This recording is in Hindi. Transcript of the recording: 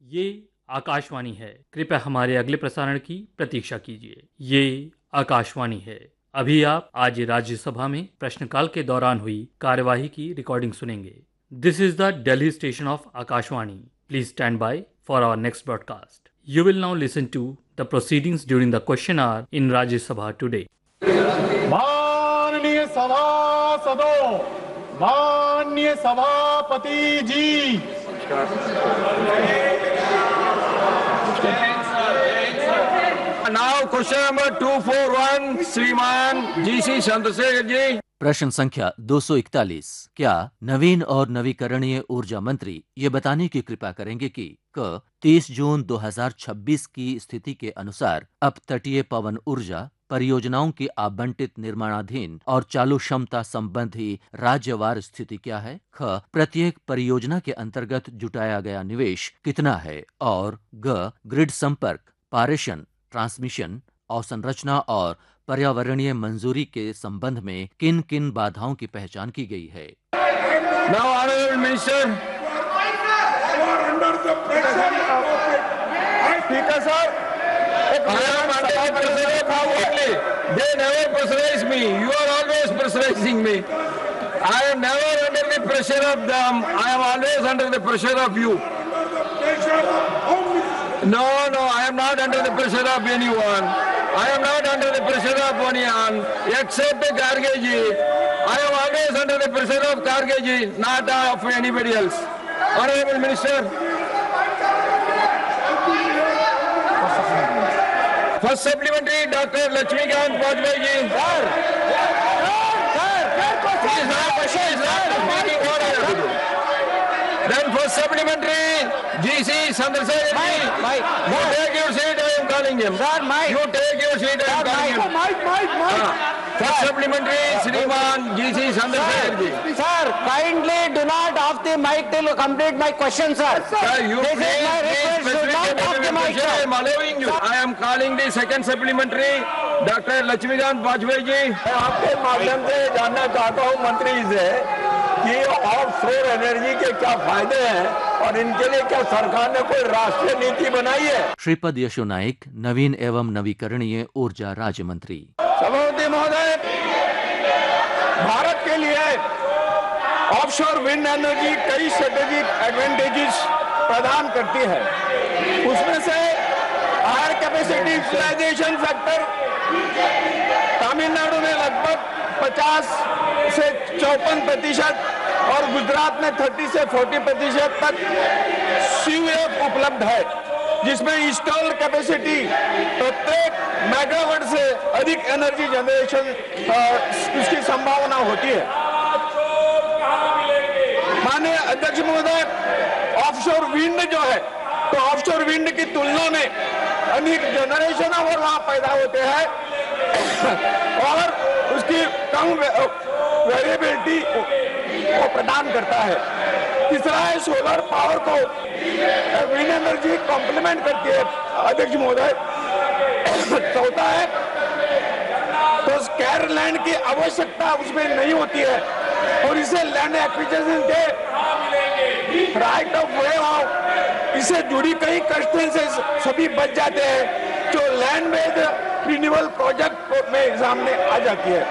ये आकाशवाणी है। कृपया हमारे अगले प्रसारण की प्रतीक्षा कीजिए। ये आकाशवाणी है। अभी आप आज राज्यसभा में प्रश्नकाल के दौरान हुई कार्यवाही की रिकॉर्डिंग सुनेंगे। This is the Delhi station of Akashvani. Please stand by for our next broadcast. You will now listen to the proceedings during the question our in Rajya Sabha today. माननीय सभासदों, माननीय सभापति जी, नाउ क्वेश्चन नंबर 241 श्रीमान जी.सी. चंद्रशेखर जी। प्रश्न संख्या 241। क्या नवीन और नवीकरणीय ऊर्जा मंत्री ये बताने की कृपा करेंगे कि 30 जून 2026 की स्थिति के अनुसार अब तटीय पवन ऊर्जा परियोजनाओं की आवंटित निर्माणाधीन और चालू क्षमता संबंधी राज्यवार स्थिति क्या है? ख प्रत्येक परियोजना के अंतर्गत जुटाया गया निवेश कितना है? और ग ग्रिड संपर्क, पारेषण, ट्रांसमिशन, अवसंरचना और पर्यावरणीय मंजूरी के संबंध में किन किन बाधाओं की पहचान की गई है? Now, Honorable Minister, Speaker sir, I am under the pressure of you only. They never pressurize me. You are always pressurizing me. I am never under the pressure of them. I am always under the pressure of you. No, I am not under the pressure of anyone. I am not under the pressure of anyone except Kharge ji. I am always under the pressure of Kharge ji, not of anybody else. Honorable Minister, first supplementary, Dr. Lakshmikant Vajpayee ji. Then first supplementary, G.C. Chandrasekhar ji. You take your seat, I am calling him. You take your seat, I am calling him. First supplementary, Shriman G.C. Chandrasekhar ji. Sir, kindly do not off the mic till you complete my question, sir. Sir, you This is my request, do not off the mic, I sir. am allowing you. I am calling the second supplementary, Dr. Lakshmikant Vajpayee ji. मैं आपके माध्यम से जानना चाहता हूँ मंत्री से कि ऑफशोर एनर्जी के क्या फायदे हैं और इनके लिए क्या सरकार ने कोई राष्ट्रीय नीति बनाई है? श्रीपद यशो नाइक, नवीन एवं नवीकरणीय ऊर्जा राज्य मंत्री। सभापति महोदय, भारत के लिए ऑफशोर विंड एनर्जी कई स्ट्रेटेजिक एडवांटेजेस प्रदान करती है। उसमें से higher capacity utilisation factor Tamil Nadu में लगभग 50 से 54% और गुजरात में 30 से 40% तक CUF उपलब्ध है, जिसमें इंस्टॉल्ड कैपेसिटी प्रत्येक मेगावाट से अधिक एनर्जी जनरेशन उसकी संभावना होती है। माननीय अध्यक्ष महोदय, ऑफशोर विंड जो है, तो ऑफशोर विंड की तुलना में अधिक जनरेशन और वहां पैदा होते हैं और उसकी कम वेरिएबिलिटी को प्रदान करता है। तीसरा है सोलर पावर को विंड एनर्जी कॉम्प्लीमेंट करती है अध्यक्ष महोदय। चौथा है तो स्केयर लैंड की आवश्यकता उसमें नहीं होती है और इसे लैंड एक्विजिशन के राइट ऑफ वे ऑफ इससे जुड़ी कई कंस्ट्रेंट्स सभी बच जाते हैं जो लैंड बेस्ड रिन्यूएबल प्रोजेक्ट में सामने आ जाती है।